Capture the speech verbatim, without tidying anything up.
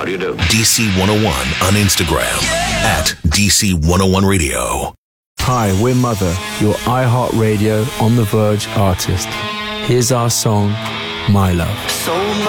How do you do? D C one oh one on Instagram at D C one oh one Radio. Hi, we're Mother, your iHeartRadio On The Verge artist. Here's our song, My Love. So